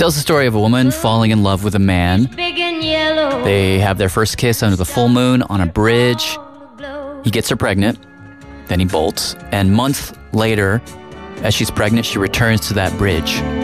Tells the story of a woman falling in love with a man. They have their first kiss under the full moon on a bridge. He gets her pregnant. Then he bolts. And months later, as she's pregnant, she returns to that bridge.